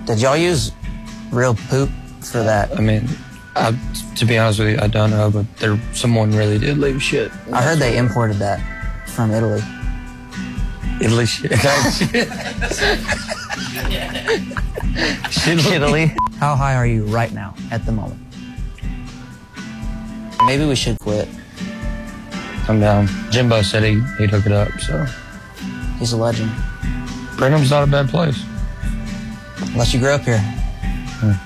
Did y'all use real poop for that? I mean, to be honest with you, I don't know, but someone really did leave shit. I heard they imported that from Italy. Italy shit. Italy. How high are you right now, at the moment? Maybe we should quit. I'm down. Jimbo said he'd hook it up, so. He's a legend. Brigham's not a bad place. Unless you grew up here.